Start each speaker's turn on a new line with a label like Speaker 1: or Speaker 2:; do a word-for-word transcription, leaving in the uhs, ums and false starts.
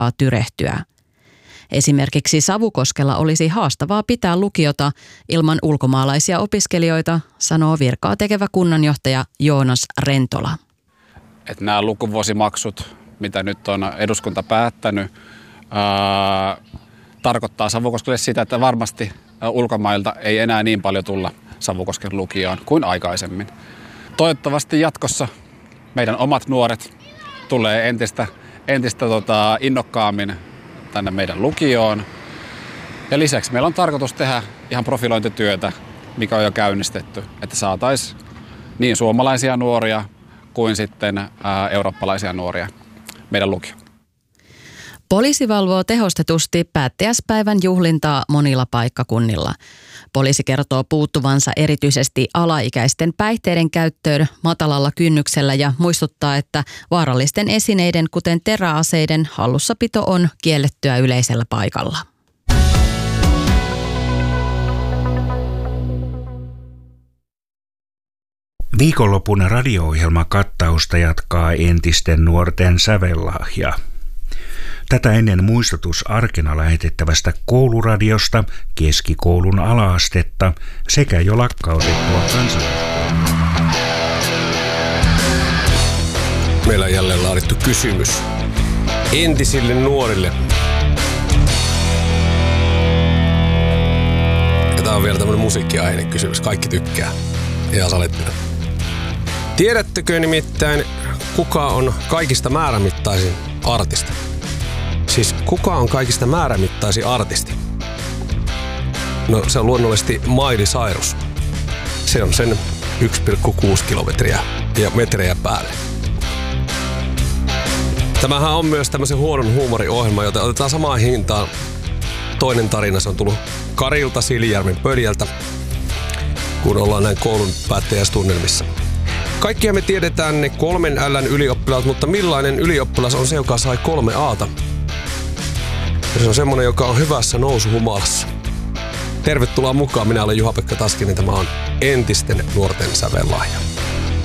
Speaker 1: uhkaa tyrehtyä. Esimerkiksi Savukoskella olisi haastavaa pitää lukiota ilman ulkomaalaisia opiskelijoita, sanoo virkaa tekevä kunnanjohtaja Joonas Rentola.
Speaker 2: Että nämä lukuvuosimaksut, mitä nyt on eduskunta päättänyt, ää, tarkoittaa Savukoskelle sitä, että varmasti ulkomailta ei enää niin paljon tulla Savukosken lukioon kuin aikaisemmin. Toivottavasti jatkossa meidän omat nuoret tulee entistä, entistä tota, innokkaammin tänne meidän lukioon. Ja lisäksi meillä on tarkoitus tehdä ihan profilointityötä, mikä on jo käynnistetty, että saataisiin niin suomalaisia nuoria kuin sitten ää, eurooppalaisia nuoria meidän lukioon.
Speaker 1: Poliisi valvoo tehostetusti päättäjäispäivän juhlintaa monilla paikkakunnilla. Poliisi kertoo puuttuvansa erityisesti alaikäisten päihteiden käyttöön matalalla kynnyksellä ja muistuttaa, että vaarallisten esineiden, kuten teräaseiden, hallussapito on kiellettyä yleisellä paikalla.
Speaker 3: Viikonlopun radio-ohjelma kattausta jatkaa entisten nuorten sävellahja. Tätä ennen muistutus arkena lähetettävästä kouluradiosta, keskikoulun ala-astetta sekä jo lakkautettua kansalaiskoulua.
Speaker 4: Meillä on jälleen laadittu kysymys entisille nuorille. Ja tää on vielä tämmönen musiikkiaiheinen kysymys. Kaikki tykkää. Ihan salettina. Tiedättekö nimittäin, kuka on kaikista määrämittaisin artisti? Siis kuka on kaikista määrämittaisin artisti? No se on luonnollisesti Miley Cyrus. Se on sen yksi pilkku kuusi kilometriä ja metrejä päälle. Tämähän on myös tämmöisen huonon huumoriohjelma, jota otetaan samaan hintaan. Toinen tarina, se on tullut Karilta Siilijärven Pöljältä, kun ollaan näin koulun päättäjäistunnelmissa. Kaikkia me tiedetään ne kolmen L:n ylioppilaat, mutta millainen ylioppilas on se, joka sai kolme A:ta? Se on semmonen, joka on hyvässä nousuhumalassa. Tervetuloa mukaan, minä olen Juha-Pekka Taskinen, tämä on entisten nuorten sävellahja.